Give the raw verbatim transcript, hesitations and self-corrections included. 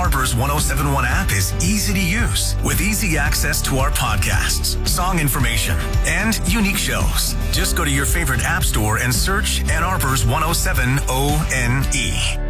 Arbor's one oh seven point one app is easy to use with easy access to our podcasts, song information, and unique shows. Just go to your favorite app store and search Ann Arbor's one oh seven O N E.